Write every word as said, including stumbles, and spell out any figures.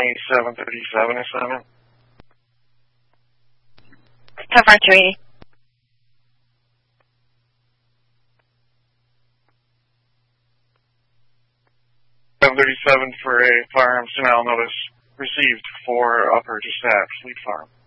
twenty-seven thirty-seven is seven. Cover three. seven thirty-seven for a firearms denial notice received for Upper Dispatch, Fleet Farm.